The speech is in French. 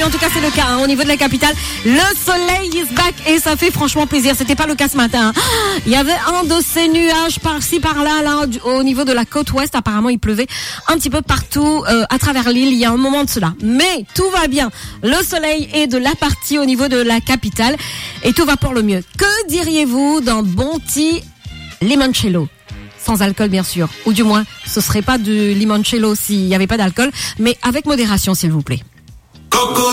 en tout cas c'est le cas au niveau de la capitale. Le soleil is back et ça fait franchement plaisir. C'était pas le cas ce matin. Il y avait un de ces nuages par-ci par-là au niveau de la côte ouest. Apparemment il pleuvait un petit peu partout à travers l'île. Il y a un moment de cela, mais tout va bien. Le soleil est de la partie au niveau de la capitale et tout va pour le mieux. Que diriez-vous d'un bon petit limoncello? Sans alcool bien sûr, ou du moins ce serait pas du limoncello s'il n'y avait pas d'alcool, mais avec modération s'il vous plaît. Coco.